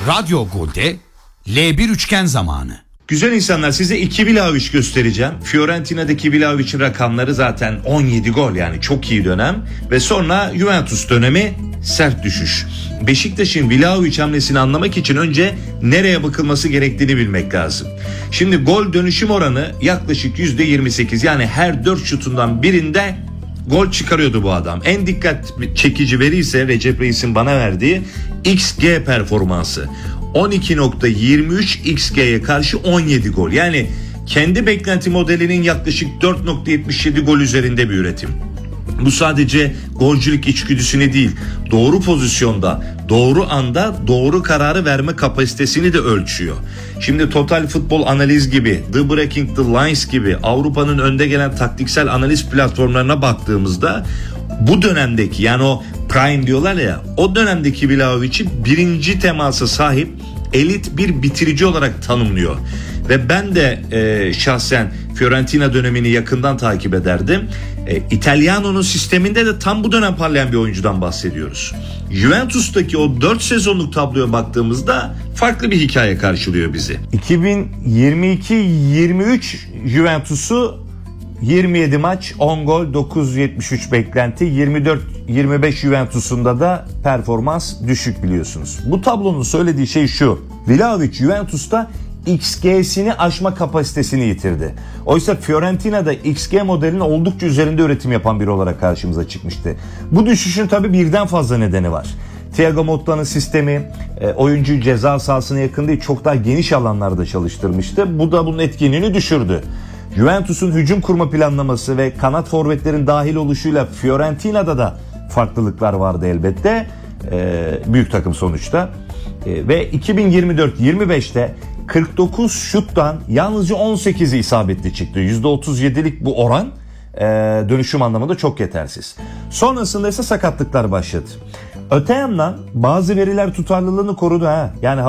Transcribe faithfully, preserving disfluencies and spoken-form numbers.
Radyo Gol'de L bir üçgen zamanı. Güzel insanlar, size iki Vlahovic göstereceğim. Fiorentina'daki Vlahovic'in rakamları zaten on yedi gol, yani çok iyi dönem. Ve sonra Juventus dönemi sert düşüş. Beşiktaş'ın Vlahovic hamlesini anlamak için önce nereye bakılması gerektiğini bilmek lazım. Şimdi gol dönüşüm oranı yaklaşık yüzde yirmi sekiz, yani her dört şutundan birinde gol çıkarıyordu bu adam. En dikkat çekici veri ise Recep Reis'in bana verdiği X G performansı. on iki nokta yirmi üç X G'ye karşı on yedi gol. Yani kendi beklenti modelinin yaklaşık dört nokta yetmiş yedi gol üzerinde bir üretim. Bu sadece golcülük içgüdüsünü değil, doğru pozisyonda, doğru anda doğru kararı verme kapasitesini de ölçüyor. Şimdi Total Futbol Analiz gibi, The Breaking the Lines gibi Avrupa'nın önde gelen taktiksel analiz platformlarına baktığımızda bu dönemdeki, yani o prime diyorlar ya, o dönemdeki Vlahovic'i birinci temasa sahip elit bir bitirici olarak tanımlıyor. Ve ben de e, şahsen Fiorentina dönemini yakından takip ederdim. E, Italiano'nun sisteminde de tam bu dönem parlayan bir oyuncudan bahsediyoruz. Juventus'taki o dört sezonluk tabloya baktığımızda farklı bir hikaye karşılıyor bizi. iki bin yirmi iki yirmi üç Juventus'u yirmi yedi maç, on gol, dokuz yüz yetmiş üç beklenti, yirmi dört yirmi beş Juventus'unda da performans düşük biliyorsunuz. Bu tablonun söylediği şey şu: Vlahovic Juventus'ta X G'sini aşma kapasitesini yitirdi. Oysa Fiorentina'da X G modelinin oldukça üzerinde üretim yapan biri olarak karşımıza çıkmıştı. Bu düşüşün tabii birden fazla nedeni var. Thiago Motta'nın sistemi oyuncuyu ceza sahasına yakın değil, çok daha geniş alanlarda çalıştırmıştı. Bu da bunun etkinliğini düşürdü. Juventus'un hücum kurma planlaması ve kanat forvetlerin dahil oluşuyla Fiorentina'da da farklılıklar vardı elbette. Ee, büyük takım sonuçta. Ee, ve iki bin yirmi dört yirmi beşte kırk dokuz şuttan yalnızca on sekizi isabetli çıktı. yüzde otuz yedilik bu oran e, dönüşüm anlamında çok yetersiz. Sonrasında ise sakatlıklar başladı. Öte yandan bazı veriler tutarlılığını korudu ha. Yani